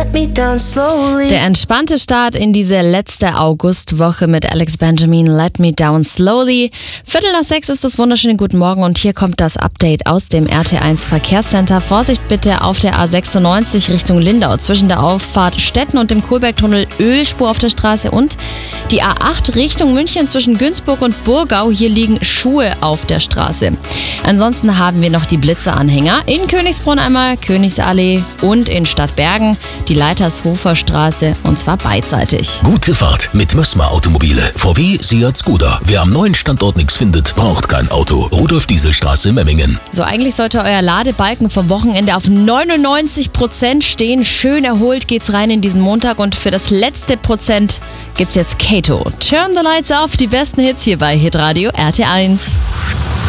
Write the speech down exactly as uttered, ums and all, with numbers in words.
let me down slowly. Der entspannte Start in diese letzte Augustwoche mit Alex Benjamin, Let Me Down Slowly. Viertel nach sechs ist das wunderschöne Guten Morgen und hier kommt das Update aus dem R T eins Verkehrscenter. Vorsicht bitte auf der A sechsundneunzig Richtung Lindau zwischen der Auffahrt Stetten und dem Kohlbergtunnel, Ölspur auf der Straße und die A acht Richtung München zwischen Günzburg und Burgau. Hier liegen Schuhe auf der Straße. Ansonsten haben wir noch die Blitzeranhänger in Königsbrunn einmal, Königsallee und in Stadtbergen die Leitershofer Straße und zwar beidseitig. Gute Fahrt mit Mössmer Automobile. V W, Seat, Skoda. Wer am neuen Standort nichts findet, braucht kein Auto. Rudolf-Diesel-Straße, Memmingen. So, eigentlich sollte euer Ladebalken vom Wochenende auf neunundneunzig Prozent stehen. Schön erholt geht's rein in diesen Montag und für das letzte Prozent gibt's jetzt Kato. Turn the Lights Off, die besten Hits hier bei Hitradio R T eins.